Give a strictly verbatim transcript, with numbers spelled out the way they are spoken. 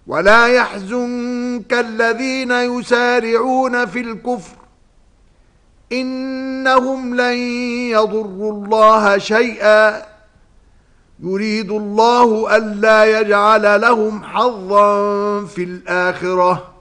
ولا يحزنك الذين يسارعون في الكفر إنهم لن يضروا الله شيئا يريد الله ألا يجعل لهم حظا في الآخرة